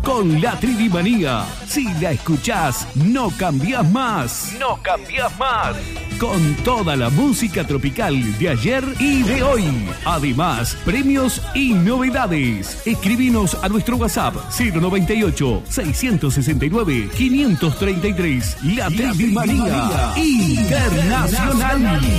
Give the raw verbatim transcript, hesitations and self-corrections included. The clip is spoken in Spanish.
con la Trivimanía. Si la escuchás, no cambiás más. No cambiás más. Con toda la música tropical de ayer y de hoy. Además, premios y novedades. Escribinos a nuestro WhatsApp cero noventa y ocho, seiscientos sesenta y nueve, quinientos treinta y tres. La Trivimanía Internacional.